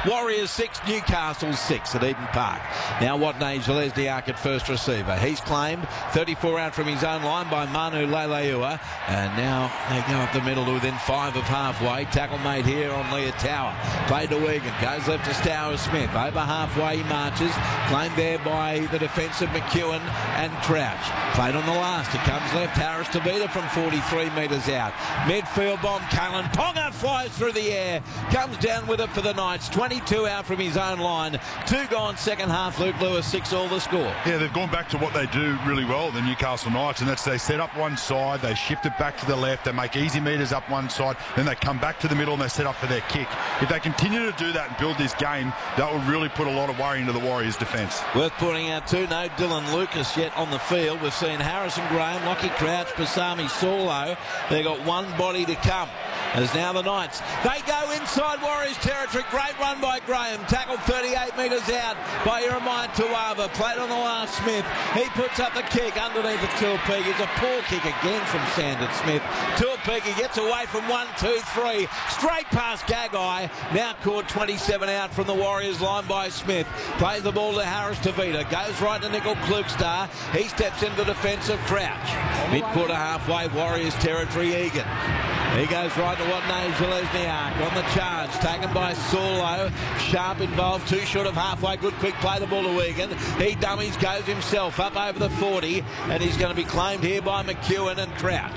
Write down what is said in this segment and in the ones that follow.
Warriors 6, Newcastle 6 at Eden Park. Now Watney Zelezniak at first receiver. He's claimed 34 out from his own line by Manu Leilua. And now they go up the middle to within 5 of halfway. Tackle made here on Leah Tower. Played to Wigan. Goes left to Stowers Smith. Over halfway he marches. Claimed there by the defensive McEwen and Crouch. Played on the last. It comes left. Harris Tavita from 43 metres out. Midfield bomb. Cullen Ponga flies through the air. Comes down with it for the Knights. 22 out from his own line. 2 gone second half. Luke Lewis 6 all the score. Yeah, they've gone back to what they do really well, the Newcastle Knights, and that's they set up one side, they shift it back to the left, they make easy meters up one side, then they come back to the middle and they set up for their kick. If they continue to do that and build this game, that will really put a lot of worry into the Warriors' defence. Worth pointing out too, no Dylan Lucas yet on the field. We've seen Harrison Graham, Lockie Crouch, Basami Saulo. They've got one body to come. As now the Knights, they go inside Warriors territory. Great run by Graham. Tackled 38 metres out by Jeremiah Tuava. Played on the last Smith. He puts up the kick underneath the Tuapigi. It's a poor kick again from Sandon Smith. Tuapigi gets away from 1, 2, 3. Straight past Gagai. Now caught 27 out from the Warriors line by Smith. Plays the ball to Harris Tavita. Goes right to Nickel Klukstar. He steps into the defensive Crouch. Mid-quarter halfway, Warriors territory, Egan. He goes right to Watney Zelezniak on the charge, taken by Saulo. Sharp involved, too short of halfway. Good quick play, the ball to Wigan. He dummies, goes himself up over the 40, and he's going to be claimed here by McEwen and Crouch.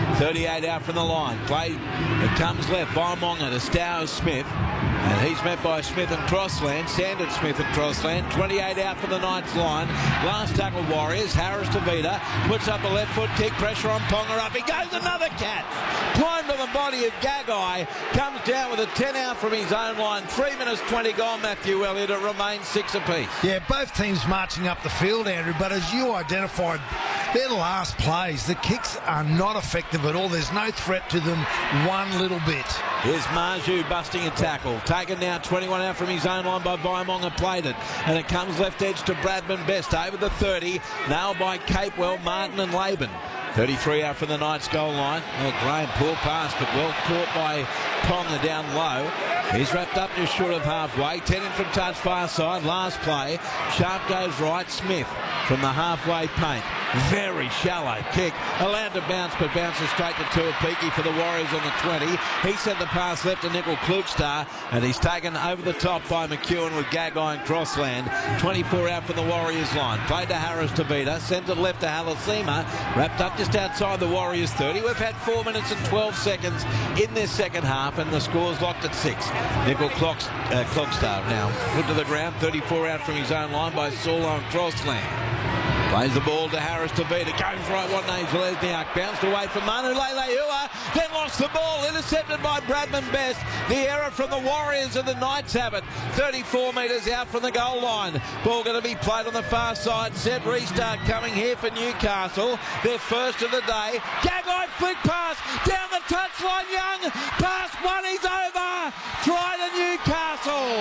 38 out from the line. Play, it comes left by Monga to Stowers Smith. And he's met by Smith and Crossland, Sandon Smith and Crossland. 28 out for the Knights line. Last tackle Warriors, Harris Tavita puts up a left foot kick, pressure on Ponga up. He goes another catch. Climbed on the body of Gagai, comes down with a 10 out from his own line. 3 minutes 20 gone, Matthew Elliott. It remains 6 apiece. Yeah, both teams marching up the field, Andrew, but as you identified, their last plays, the kicks are not effective at all. There's no threat to them one little bit. Here's Marju busting a tackle. Taken now 21 out from his own line by Vaimonga. Played it. And it comes left edge to Bradman Best over the 30. Nailed by Capewell, Martin and Laban. 33 out from the Knights goal line. Well, Graham, poor pass, but well caught by Ponga down low. He's wrapped up just short of halfway. 10 in from touch far side. Last play. Sharp goes right. Smith from the halfway paint. Very shallow kick. Allowed to bounce, but bounces straight to Tuapiki for the Warriors on the 20. He sent the pass left to Nickel Klukstar, and he's taken over the top by McEwen with Gagai and Crossland. 24 out from the Warriors line. Played to Harris Tavita. Sent it left to Halasima. Wrapped up just outside the Warriors 30. We've had 4 minutes and 12 seconds in this second half, and the score's locked at 6. Nickel Klukstar now put to the ground. 34 out from his own line by Saulo and Crossland. Plays the ball to Harris Tavita. Goes right, Watney Zelezniak. Bounced away from Manu Leilua. Then lost the ball. Intercepted by Bradman Best. The error from the Warriors and the Knights have it. 34 metres out from the goal line. Ball going to be played on the far side. Set restart coming here for Newcastle. Their first of the day. Gagai flick pass. Down the touchline. Young. Pass one. He's over. Try to Newcastle.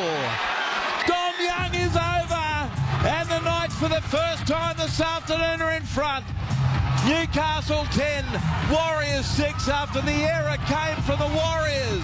Dom Young is over. And the Knights for the first time this afternoon are in front. Newcastle 10, Warriors 6 after the error came from the Warriors.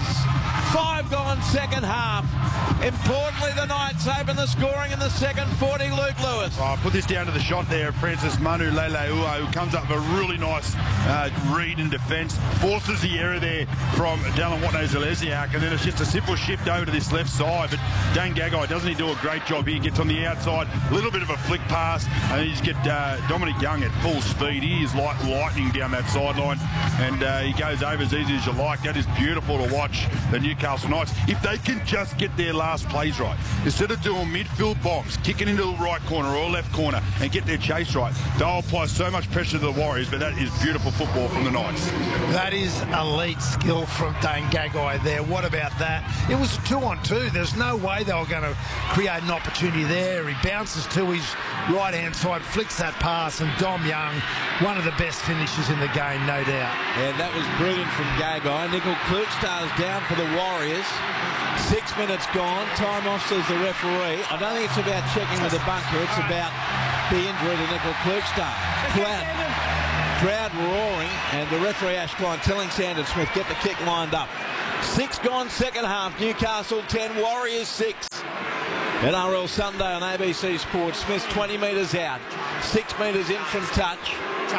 5 gone second half. Importantly, the Knights open the scoring in the second 40, Luke Lewis. Oh, put this down to the shot there, Francis Manu Leilua, who comes up with a really nice read in defence, forces the error there from Dallin Watney Zelezniak, and then it's just a simple shift over to this left side. But Dane Gagai, doesn't he do a great job here? Gets on the outside, a little bit of a flick pass, and you just get Dominic Young at full speed. He is like lightning down that sideline, and he goes over as easy as you like. That is beautiful to watch, the Newcastle Knights. If they can just get their last plays right, instead of doing midfield bombs, kicking into the right corner or left corner, and get their chase right, they'll apply so much pressure to the Warriors. But that is beautiful football from the Knights. That is elite skill from Dane Gagai there. What about that? It was a 2-on-2. There's no way they were going to create an opportunity there. He bounces to his right-hand side, flicks that pass, and Dom Young, one of the best finishes in the game, no doubt. Yeah, that was brilliant from Gagai. Nickel Klukstar's down for the Warriors. 6 minutes gone. Time off, says the referee. I don't think it's about checking with the bunker. It's about the injury to Nickel Klukstar. Crowd roaring, and the referee Ash Klein telling Sandon Smith, get the kick lined up. 6 gone second half. Newcastle 10, Warriors 6. NRL Sunday on ABC Sports. Smith 20 metres out, 6 metres in from touch.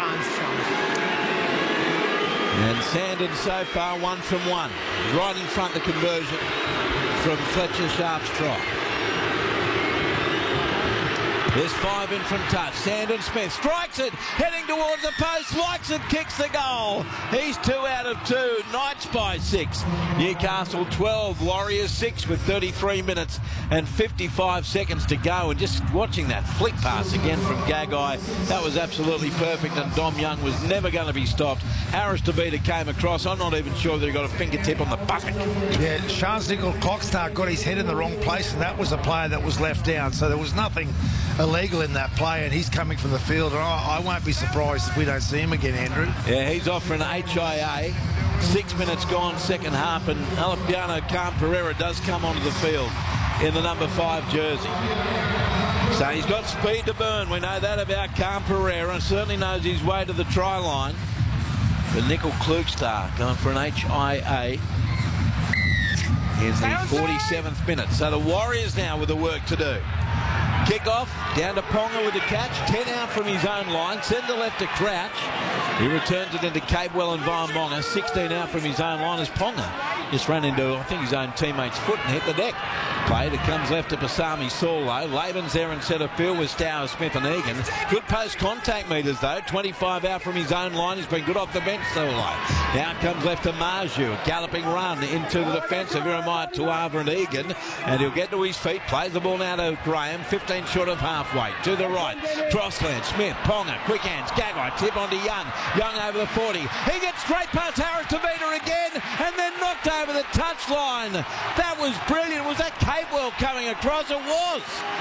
And Sandon so far 1 from 1. Right in front the conversion from Fletcher Sharp's try. There's 5 in from touch. Sandon Smith strikes it, heading towards the post, likes it, kicks the goal. He's 2 out of 2. Knights by 6. Newcastle 12, Warriors 6 with 33 minutes and 55 seconds to go. And just watching that flick pass again from Gagai, that was absolutely perfect, and Dom Young was never going to be stopped. Harris DeVita came across. I'm not even sure that he got a fingertip on the bucket. Yeah, Charles Nickel Clockstar got his head in the wrong place, and that was a player that was left down. So there was nothing illegal in that play, and he's coming from the field, and I won't be surprised if we don't see him again, Andrew. Yeah, he's off for an HIA. 6 minutes gone, second half, and Alepiano Khan-Pereira does come onto the field in the number 5 jersey. So he's got speed to burn. We know that about Khan-Pereira, and certainly knows his way to the try line. But Nickel Klugstar going for an HIA in the 47th minute. So the Warriors now with the work to do. Kick-off, down to Ponga with the catch. 10 out from his own line. Send to left to Crouch. He returns it into Capewell and Vaimonga. 16 out from his own line as Ponga just ran into, I think, his own teammate's foot and hit the deck. Played, it comes left to Pasami Saulo. Laban's there in centre field with Stower, Smith and Egan. Good post-contact meters, though. 25 out from his own line. He's been good off the bench, Saulo. Now comes left to Marju. Galloping run into the defence of Jeremiah Tuava and Egan. And he'll get to his feet. Plays the ball now to Graham. 15 short of halfway. To the right. Crossland, Smith, Ponga, quick hands. Gagai, tip onto Young. Young over the 40. He gets straight past Harris DeVita again. And then knocked over the touchline. That was brilliant. Was that Capewell coming across? It was.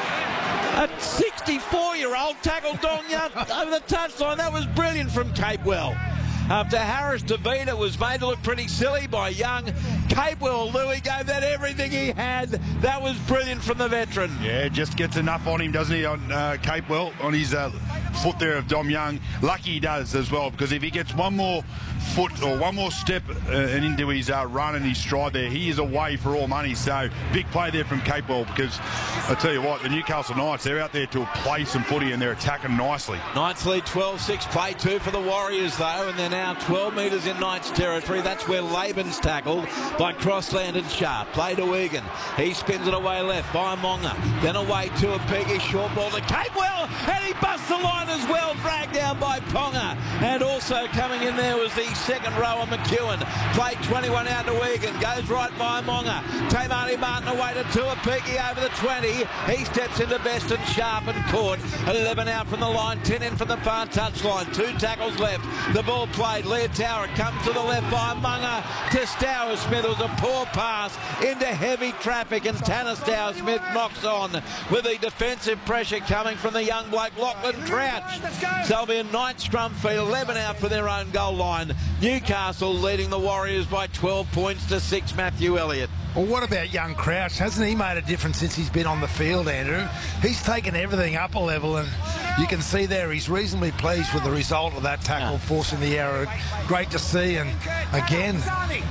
A 64-year-old tackled Dong Young over the touchline. That was brilliant from Capewell. After Harris DeVita was made to look pretty silly by Young, Capewell, Louis, gave that everything he had. That was brilliant from the veteran. Yeah, just gets enough on him, doesn't he, on Capewell, on his foot there of Dom Young. Lucky he does as well, because if he gets one more foot or one more step and into his run and his stride there, he is away for all money. So big play there from Capewell, because I tell you what, the Newcastle Knights, they're out there to play some footy and they're attacking nicely. Knights lead 12-6, play 2 for the Warriors though, and they're now 12 metres in Knights territory. That's where Laban's tackled by Crossland and Sharp. Play to Egan. He spins it away left by Monga. Then away to a Peggy. Short ball to Capewell, and he busts the line as well, dragged down by Ponga. And also coming in there was the second rower McEwen. Played 21 out to Egan. Goes right by Monga. Tamani Martin away to Tuapiki over the 20. He steps into Best and Sharp and caught. 11 out from the line, 10 in from the far touchline. 2 tackles left. The ball played. Leah Tower comes to the left by Monga to Stower Smith. It was a poor pass into heavy traffic, and Tanner Stower Smith knocks on with the defensive pressure coming from the young bloke Lachlan Crouch. So there'll be a Knights scrum feed, 11 out for their own goal line. Newcastle leading the Warriors by 12 points to 6. Matthew Elliott. Well, what about young Crouch? Hasn't he made a difference since he's been on the field, Andrew? He's taken everything up a level, and you can see there he's reasonably pleased with the result of that tackle, forcing the error. Great to see, and again...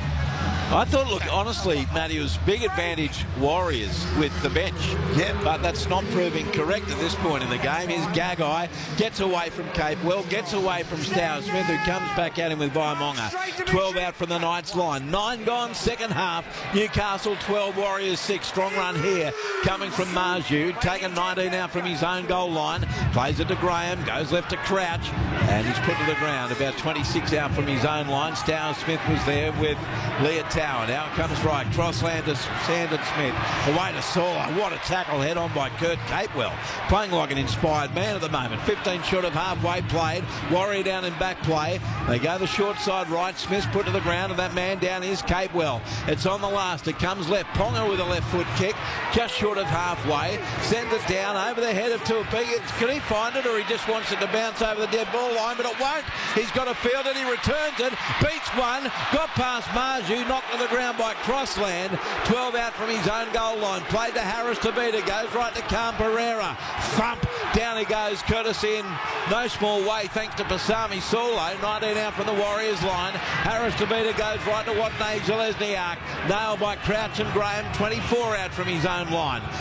I thought, look, honestly, Matty, it was big advantage Warriors with the bench. Yeah. But that's not proving correct at this point in the game. Here's Gagai, gets away from Capewell, gets away from Stower Smith, who comes back at him with Vaimonga. 12 out from the Knights line. 9 gone, second half. Newcastle 12, Warriors 6. Strong run here coming from Marju. Taken 19 out from his own goal line. Plays it to Graham, goes left to Crouch, and he's put to the ground. About 26 out from his own line. Stower Smith was there with Leah Tower. Now it comes right. Crossland to Sandon Smith. Away to Saw. What a tackle head on by Kurt Capewell. Playing like an inspired man at the moment. 15 short of halfway played. Warrior down in back play. They go the short side right. Smith's put to the ground, and that man down is Capewell. It's on the last. It comes left. Ponga with a left foot kick. Just short of halfway. Sends it down over the head of Tuapiki. Can he find it, or he just wants it to bounce over the dead ball line? But it won't. He's got to field it. He returns it. Beats one. Got past Marju. Knocked to the ground by Crossland. 12 out from his own goal line. Played to Harris DeVita. Goes right to Khan-Pereira. Thump. Down he goes. Courtesy in no small way thanks to Pasami Saulo. 19 out from the Warriors line. Harris DeVita goes right to Watney Zelezniak. Nailed by Crouch and Graham. 24 out from his own line.